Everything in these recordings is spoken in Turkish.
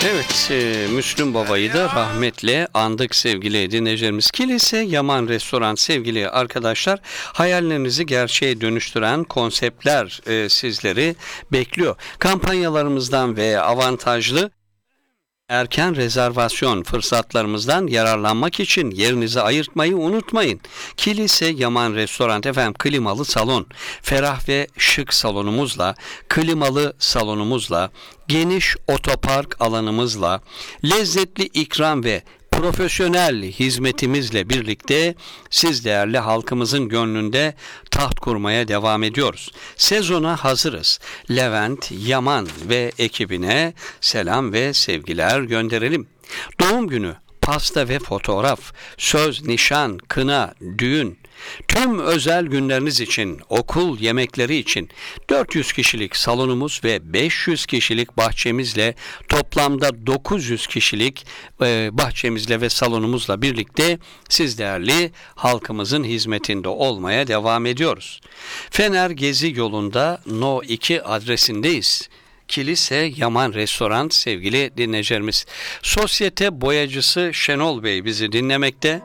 Evet, Müslüm Baba'yı da rahmetle andık sevgili dinleyicilerimiz. Kilise Yaman Restoran sevgili arkadaşlar, hayallerinizi gerçeğe dönüştüren konseptler sizleri bekliyor. Kampanyalarımızdan ve avantajlı erken rezervasyon fırsatlarımızdan yararlanmak için yerinizi ayırtmayı unutmayın. Kilise Yaman Restoran efendim, klimalı salon, ferah ve şık salonumuzla, klimalı salonumuzla, geniş otopark alanımızla, lezzetli ikram ve profesyonel hizmetimizle birlikte siz değerli halkımızın gönlünde taht kurmaya devam ediyoruz. Sezona hazırız. Levent Yaman ve ekibine selam ve sevgiler gönderelim. Doğum günü, pasta ve fotoğraf, söz, nişan, kına, düğün, tüm özel günleriniz için, okul yemekleri için 400 kişilik salonumuz ve 500 kişilik bahçemizle, toplamda 900 kişilik bahçemizle ve salonumuzla birlikte siz değerli halkımızın hizmetinde olmaya devam ediyoruz. Fener Gezi yolunda No 2 adresindeyiz. Kilise Yaman Restoran sevgili dinleyicilerimiz. Sosyete boyacısı Şenol Bey bizi dinlemekte.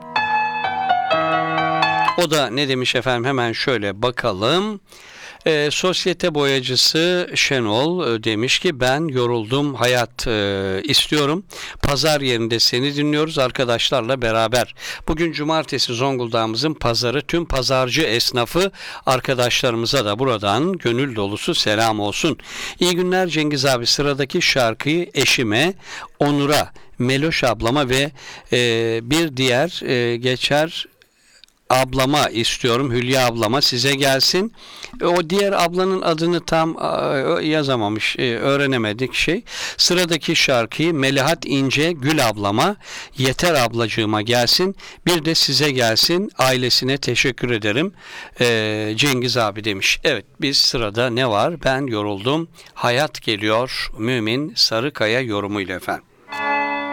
O da ne demiş efendim, hemen şöyle bakalım. Sosyete boyacısı Şenol demiş ki ben yoruldum, hayat istiyorum. Pazar yerinde seni dinliyoruz arkadaşlarla beraber. Bugün cumartesi, Zonguldak'ımızın pazarı, tüm pazarcı esnafı arkadaşlarımıza da buradan gönül dolusu selam olsun. İyi günler Cengiz abi, sıradaki şarkıyı eşime, Onur'a, Meloş ablama ve bir diğer geçer ablama istiyorum, Hülya ablama, size gelsin. O diğer ablanın adını tam yazamamış, öğrenemedik Sıradaki şarkıyı Melihat İnce Gül ablama, Yeter ablacığıma gelsin. Bir de size gelsin, ailesine teşekkür ederim. Cengiz abi demiş. Evet, biz sırada ne var? Ben yoruldum, hayat geliyor. Mümin Sarıkaya yorumuyla efendim.